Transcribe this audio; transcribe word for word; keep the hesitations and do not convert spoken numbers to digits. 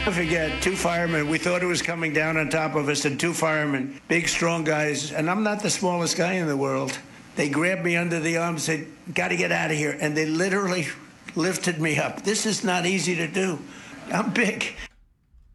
I forget, two firemen. We thought it was coming down on top of us, and two firemen, big, strong guys. And I'm not the smallest guy in the world. They grabbed me under the arm and said, got to get out of here. And they literally lifted me up. This is not easy to do. I'm big.